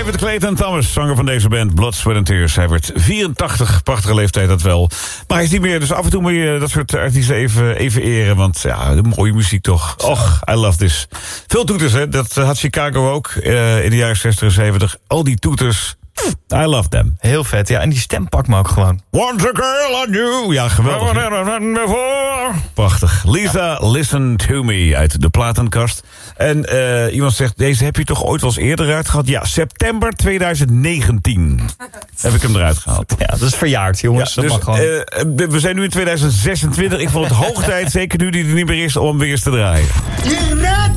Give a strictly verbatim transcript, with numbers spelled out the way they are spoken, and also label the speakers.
Speaker 1: David Clayton Thomas, zanger van deze band Blood, Sweat and Tears. Hij werd vierentachtig, prachtige leeftijd dat wel. Maar hij is niet meer, dus af en toe moet je dat soort artiesten even, even eren. Want ja, de mooie muziek toch. Och, I love this. Veel toeters, hè. Dat had Chicago ook uh, in de jaren zestig en zeventig. Al die toeters. I love them.
Speaker 2: Heel vet, ja. En die stem pakt me ook gewoon.
Speaker 1: Once a girl I knew. Ja, geweldig. Prachtig. Lisa, ja. Listen to me uit de platenkast. En uh, iemand zegt, deze heb je toch ooit wel eens eerder eruit gehad? Ja, september twintig negentien heb ik hem eruit gehaald.
Speaker 2: Ja, dat is verjaard, jongens.
Speaker 1: Ja,
Speaker 2: dat
Speaker 1: dus,
Speaker 2: mag gewoon.
Speaker 1: Uh, we zijn nu in twintig zesentwintig. Ik vond het hoog tijd, zeker nu die er niet meer is, om hem weer eens te draaien.
Speaker 3: Je raadt